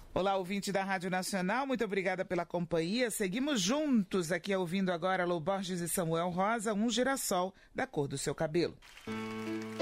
Olá, ouvinte da Rádio Nacional, muito obrigada pela companhia. Seguimos juntos aqui ouvindo agora Lô Borges e Samuel Rosa, Um Girassol da Cor do Seu Cabelo.